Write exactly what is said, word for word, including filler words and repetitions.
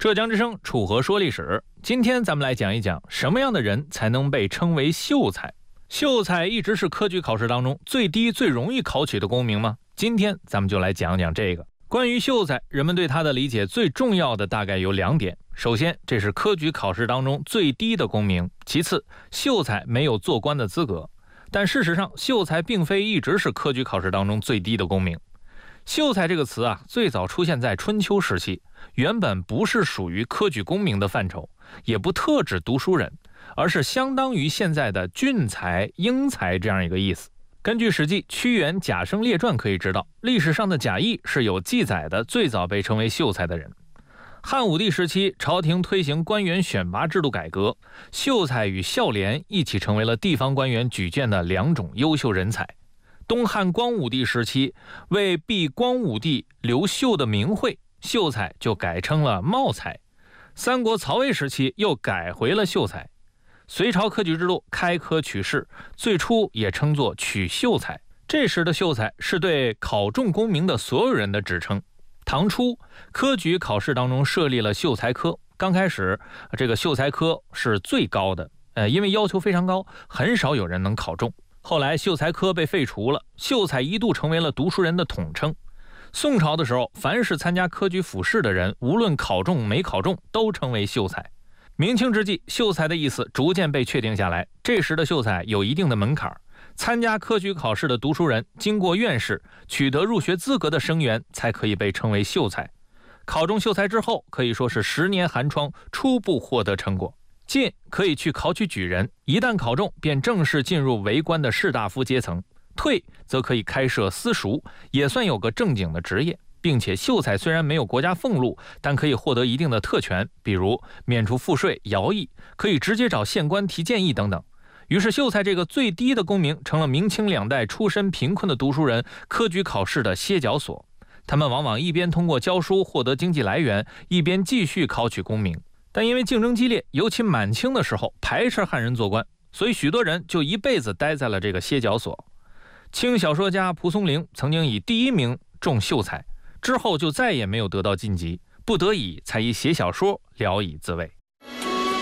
浙江之声楚河说历史，今天咱们来讲一讲什么样的人才能被称为秀才。秀才一直是科举考试当中最低最容易考取的功名吗？今天咱们就来讲讲这个。关于秀才，人们对他的理解最重要的大概有两点。首先，这是科举考试当中最低的功名；其次，秀才没有做官的资格。但事实上，秀才并非一直是科举考试当中最低的功名。秀才这个词啊，最早出现在春秋时期，原本不是属于科举功名的范畴，也不特指读书人，而是相当于现在的俊才、英才这样一个意思。根据《史记·屈原贾生列传》可以知道，历史上的贾谊是有记载的最早被称为秀才的人。汉武帝时期，朝廷推行官员选拔制度改革，秀才与孝廉一起成为了地方官员举荐的两种优秀人才。东汉光武帝时期，为避光武帝刘秀的名讳，秀才就改称了茂才。三国曹魏时期又改回了秀才。隋朝科举制度开科取士，最初也称作取秀才。这时的秀才是对考中功名的所有人的职称。唐初科举考试当中设立了秀才科，刚开始这个秀才科是最高的，呃，因为要求非常高，很少有人能考中。后来秀才科被废除了，秀才一度成为了读书人的统称。宋朝的时候，凡是参加科举复试的人，无论考中没考中，都称为秀才。明清之际，秀才的意思逐渐被确定下来。这时的秀才有一定的门槛，参加科举考试的读书人经过院试，取得入学资格的生源才可以被称为秀才。考中秀才之后，可以说是十年寒窗，初步获得成果。进可以去考取举人，一旦考中，便正式进入为官的士大夫阶层；退则可以开设私塾，也算有个正经的职业。并且秀才虽然没有国家俸禄，但可以获得一定的特权，比如免除赋税、徭役，可以直接找县官提建议等等。于是秀才这个最低的功名成了明清两代出身贫困的读书人科举考试的歇脚所。他们往往一边通过教书获得经济来源，一边继续考取功名。但因为竞争激烈，尤其满清的时候排斥汉人做官，所以许多人就一辈子待在了这个歇脚所。清小说家蒲松龄曾经以第一名中秀才，之后就再也没有得到晋级，不得已才以写小说聊以自慰。